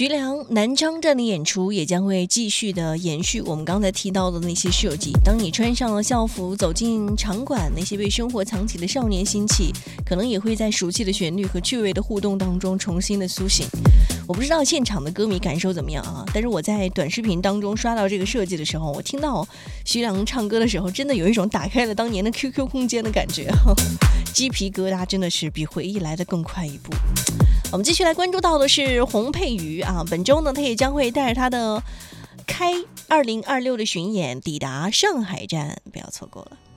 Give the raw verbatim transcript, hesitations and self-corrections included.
徐良南昌站的演出也将会继续的延续我们刚才提到的那些设计。当你穿上了校服走进场馆，那些被生活藏起的少年心气，可能也会在熟悉的旋律和趣味的互动当中重新的苏醒。我不知道现场的歌迷感受怎么样啊？但是我在短视频当中刷到这个设计的时候，我听到徐良唱歌的时候，真的有一种打开了当年的 Q Q 空间的感觉，鸡皮疙瘩真的是比回忆来得更快一步。我们继续来关注到的是洪佩瑜啊，本周呢，他也将会带着他的开二零二六的巡演抵达上海站，不要错过了。